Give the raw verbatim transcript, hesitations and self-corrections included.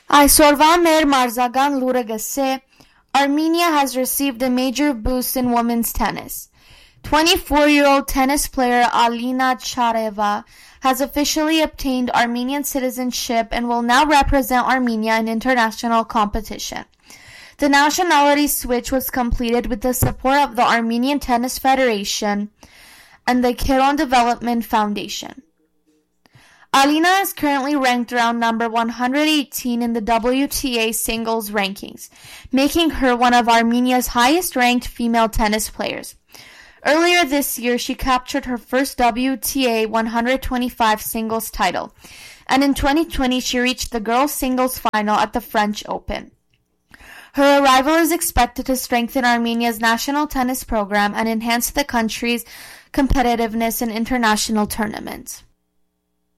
Այսօրվա մեր մարզական լուրը գսե Armenia has received a major boost in women's tennis. twenty-four-year-old tennis player Alina Chareva has officially obtained Armenian citizenship and will now represent Armenia in international competition. The nationality switch was completed with the support of the Armenian Tennis Federation and the Keiron Development Foundation. Alina is currently ranked around number one hundred eighteen in the W T A singles rankings, making her one of Armenia's highest-ranked female tennis players. Earlier this year, she captured her first W T A one hundred twenty-five singles title, and in twenty twenty she reached the girls' singles final at the French Open. Her arrival is expected to strengthen Armenia's national tennis program and enhance the country's competitiveness in international tournaments.